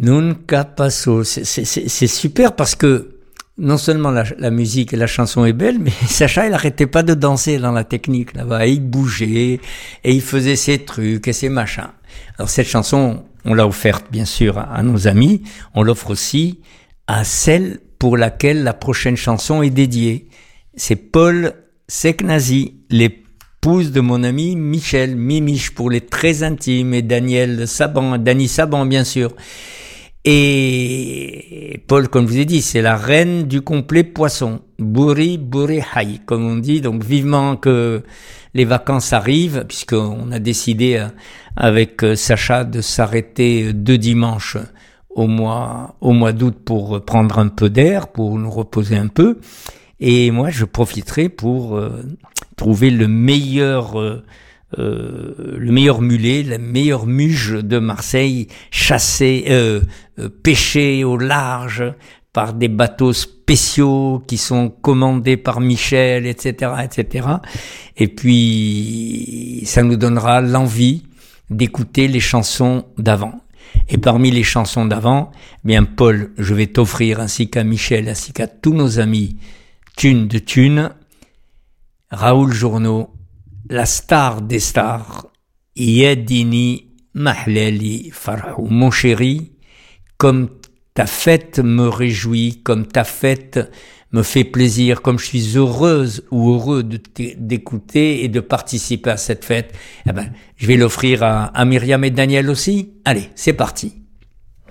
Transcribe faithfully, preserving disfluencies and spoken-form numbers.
Nunca pasó. C'est, c'est, c'est, c'est super parce que non seulement la, la musique et la chanson est belle, mais Sacha, il arrêtait pas de danser dans la technique là-bas. Et il bougeait et il faisait ses trucs et ses machins. Alors cette chanson, on l'a offerte bien sûr à, à nos amis. On l'offre aussi à celle pour laquelle la prochaine chanson est dédiée. C'est Paul Seknazi, l'épouse de mon ami Michel, Mimiche pour les très intimes, et Daniel Saban, Dany Saban bien sûr. Et Paul, comme je vous ai dit, c'est la reine du complet poisson. Buri Buri Hai, comme on dit. Donc vivement que les vacances arrivent, puisqu'on a décidé avec Sacha de s'arrêter deux dimanches au mois, au mois d'août pour prendre un peu d'air, pour nous reposer un peu. Et moi, je profiterai pour euh, trouver le meilleur... Euh, Euh, le meilleur mulet, la meilleure muge de Marseille, chassée, euh, euh, pêchée au large par des bateaux spéciaux qui sont commandés par Michel, et cetera, et cetera. Et puis, ça nous donnera l'envie d'écouter les chansons d'avant. Et parmi les chansons d'avant, eh bien Paul, je vais t'offrir, ainsi qu'à Michel, ainsi qu'à tous nos amis, Thune de Thune, Raoul Journeau, la star des stars, Yadini Mahlali Farhou. Mon chéri, comme ta fête me réjouit, comme ta fête me fait plaisir, comme je suis heureuse ou heureux de d'écouter et de participer à cette fête, eh ben, je vais l'offrir à, à Myriam et Daniel aussi. Allez, c'est parti.